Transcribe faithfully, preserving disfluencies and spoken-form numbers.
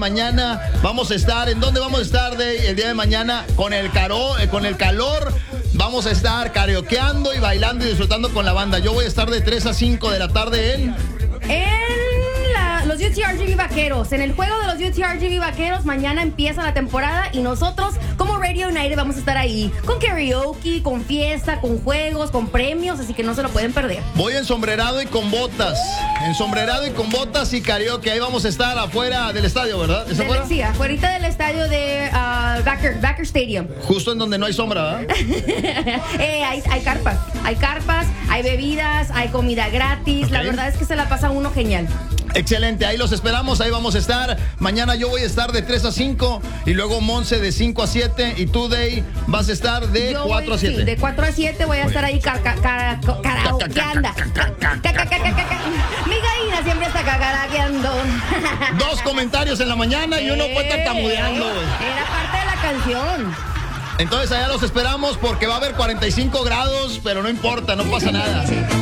mañana vamos a estar, ¿en dónde vamos a estar de, el día de mañana? Con el, caro, eh, con el calor, vamos a estar karaokeando y bailando y disfrutando con la banda. Yo voy a estar de tres a cinco de la tarde en... En la, los U T R G V Vaqueros, en el juego de los U T R G V Vaqueros, mañana empieza la temporada y nosotros como Radio United vamos a estar ahí con karaoke, con fiesta, con juegos, con premios, así que no se lo pueden perder. Voy ensombrerado y con botas, ensombrerado y con botas y karaoke, ahí vamos a estar afuera del estadio, ¿verdad? ¿Es afuera? Sí, afuera del estadio de uh, Backer, Backer Stadium. Justo en donde no hay sombra, ¿verdad? eh, hay, hay carpas, hay carpas, hay bebidas, hay comida gratis, okay. La verdad es que se la pasa uno genial. Excelente, ahí los esperamos, ahí vamos a estar. Mañana yo voy a estar de tres a cinco y luego Monse de cinco a siete y tú, Day, vas a estar de yo cuatro voy, a siete. Sí, de cuatro a siete voy a estar ahí karaokeando. Mi gallina siempre está karaokeando. Dos comentarios en la mañana y uno puede estar tamudeando. Era parte de la canción. Entonces allá los esperamos porque va a haber cuarenta y cinco grados, pero no importa, no pasa nada.